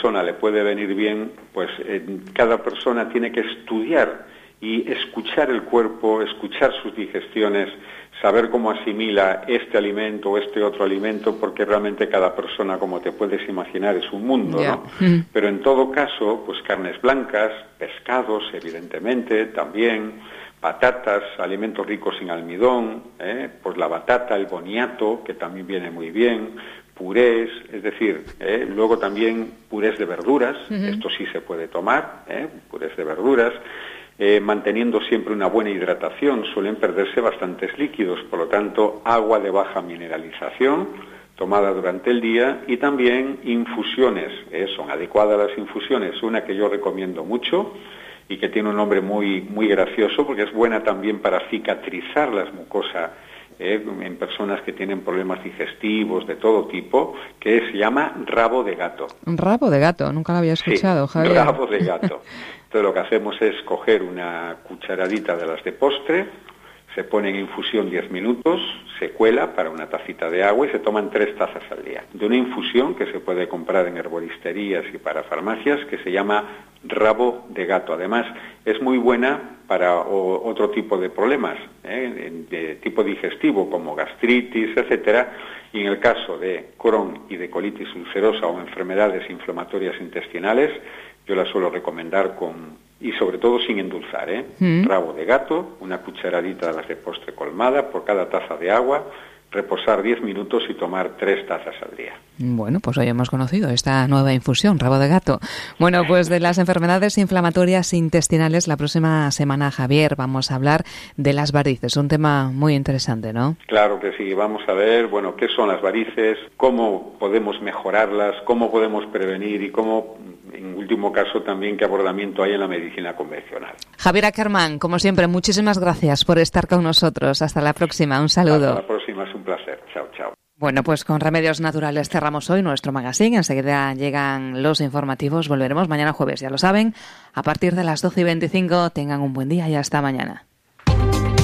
persona le puede venir bien, pues cada persona tiene que estudiar y escuchar el cuerpo, escuchar sus digestiones, saber cómo asimila este alimento o este otro alimento, porque realmente cada persona, como te puedes imaginar, es un mundo, ¿no? Pero en todo caso, pues carnes blancas, pescados, evidentemente, también, patatas, alimentos ricos en almidón, pues la batata, el boniato, que también viene muy bien, purés, es decir, luego también purés de verduras, esto sí se puede tomar, purés de verduras, manteniendo siempre una buena hidratación, suelen perderse bastantes líquidos, por lo tanto, agua de baja mineralización, tomada durante el día, y también infusiones, son adecuadas las infusiones, una que yo recomiendo mucho y que tiene un nombre muy, muy gracioso, porque es buena también para cicatrizar las mucosas, en personas que tienen problemas digestivos de todo tipo, que se llama rabo de gato. Un rabo de gato, nunca lo había escuchado, sí, Javier. Rabo de gato. Entonces lo que hacemos es coger una cucharadita de las de postre, se pone en infusión 10 minutos, se cuela para una tacita de agua y se toman 3 tazas al día. De una infusión que se puede comprar en herboristerías y para farmacias, que se llama rabo de gato. Además, es muy buena para otro tipo de problemas, de tipo digestivo, como gastritis, etcétera, y en el caso de Crohn y de colitis ulcerosa o enfermedades inflamatorias intestinales, yo la suelo recomendar y sobre todo sin endulzar, rabo de gato, una cucharadita de las de postre colmada por cada taza de agua, reposar 10 minutos y tomar 3 tazas al día. Bueno, pues hoy hemos conocido esta nueva infusión, rabo de gato. Bueno, pues de las enfermedades inflamatorias intestinales, la próxima semana, Javier, vamos a hablar de las varices, un tema muy interesante, ¿no? Claro que sí, vamos a ver, bueno, qué son las varices, cómo podemos mejorarlas, cómo podemos prevenir y cómo, en último caso, también qué abordamiento hay en la medicina convencional. Javier Ackerman, como siempre, muchísimas gracias por estar con nosotros. Hasta la próxima, un saludo. Hasta la próxima, es un placer. Chao, chao. Bueno, pues con Remedios Naturales cerramos hoy nuestro magazine. Enseguida llegan los informativos. Volveremos mañana jueves, ya lo saben. A partir de las 12:25, tengan un buen día y hasta mañana.